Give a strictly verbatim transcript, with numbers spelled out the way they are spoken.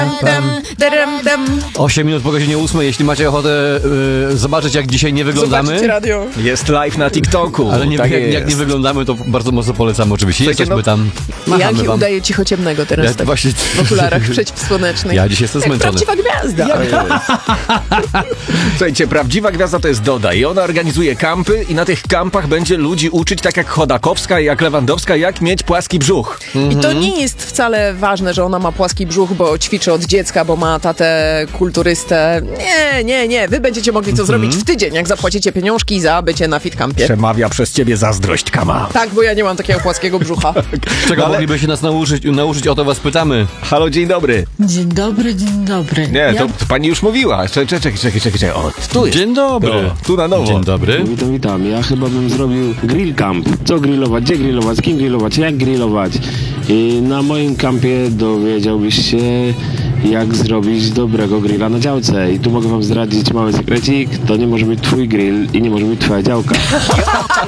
osiem minut po godzinie ósmej. Jeśli macie ochotę y, zobaczyć, jak dzisiaj nie wyglądamy. Zobaczcie radio. Jest live na TikToku. Ale nie, tak jak, jest. jak nie wyglądamy, to bardzo mocno polecam oczywiście. Słuchajcie, Jesteśmy no- tam. Machamy Jaki wam. udaje cichociemnego teraz Ja tak właśnie- w okularach przeciwsłonecznych. Ja dzisiaj jestem Jak zmęczony. prawdziwa gwiazda. Słuchajcie, prawdziwa gwiazda to jest Doda i ona organizuje kampy i na tych kampach będzie ludzi uczyć, tak jak Chodakowska i jak Lewandowska, jak mieć płaski brzuch. I to nie jest wcale ważne, że ona ma płaski brzuch, bo ćwiczy od dziecka, bo ma tatę kulturystę. Nie, nie, nie. Wy będziecie mogli to zrobić w tydzień, jak zapłacicie pieniążki za bycie na fitcampie. Przemawia przez ciebie zazdrość, Kama. Tak, bo ja nie mam takiego płaskiego brzucha. Czego Ale- mogliby się nas nauczyć, nauczyć, o to was pytamy. Halo, dzień dobry. Dzień dobry, dzień dobry. Nie, to, Ja- to pani już mówiła. Czekaj, czekaj, czekaj, czekaj, czekaj. O, tu jest. Dzień dobry. No, tu na nowo. Dzień dobry. Witam, witam. Ja chyba bym zrobił grill camp. Co grillować, gdzie grillować, z kim grillować, jak grillować. I na moim kampie dowiedziałbyś się, jak zrobić dobrego grilla na działce. I tu mogę wam zdradzić mały sekrecik. To nie może być twój grill i nie może być twoja działka.